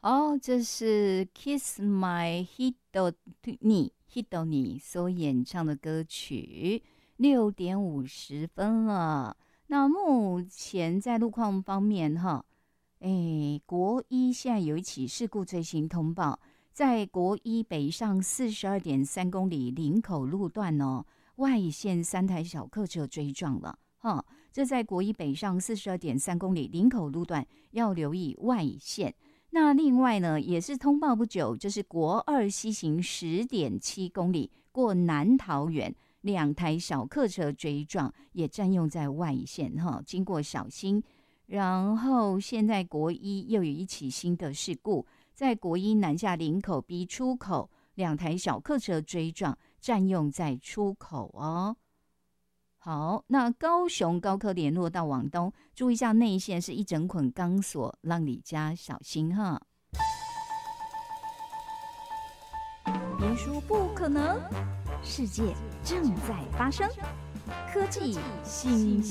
哦，这是 Kiss My Hidoni 所演唱的歌曲，6:50了。那目前在路况方面，哈，国一现在有一起事故最新通报，在国一北上42.3公里林口路段哦，外线3台小客车追撞了，哈，这在国一北上42.3公里林口路段要留意外线。那另外呢，也是通报不久，就是国二西行10.7公里过南桃园，2台小客车追撞，也占用在外线哈，经过小心。然后现在国一又有一起新的事故，在国一南下林口 B 出口，2台小客车追撞，占用在出口哦。好，那高雄高科联络到往东，注意一下内线是一整捆钢索，让你家小心哈。别说不可能，世界正在发生，科技新